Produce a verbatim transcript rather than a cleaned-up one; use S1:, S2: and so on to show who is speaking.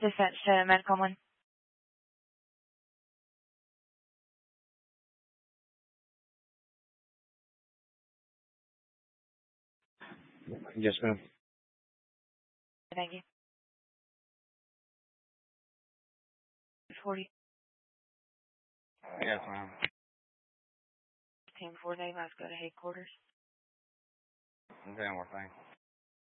S1: Dispatch to Medicom one.
S2: Yes, ma'am.
S1: Thank you. forty.
S2: Yes, ma'am.
S1: Team four day, let's go to headquarters.
S2: One more thing.